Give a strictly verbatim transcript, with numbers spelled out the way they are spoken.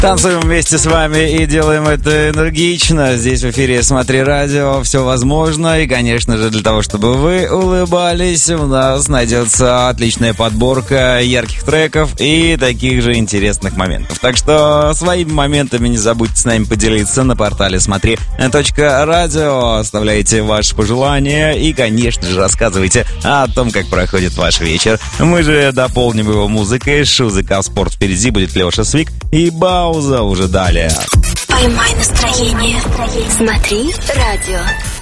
Танцуем вместе с вами и делаем это энергично. Здесь в эфире «Смотри радио». Все возможно. И, конечно же, для того, чтобы вы улыбались, у нас найдется отличная подборка ярких треков и таких же интересных моментов. Так что своими моментами не забудьте с нами поделиться на портале смотри точка радио. Оставляйте ваши пожелания и, конечно же, рассказывайте о том, как проходит ваш вечер. Мы же дополним его музыкой. Шузыка спорт впереди, будет Леша Свик и Бауза уже далее. Поймай настроение. Смотри радио.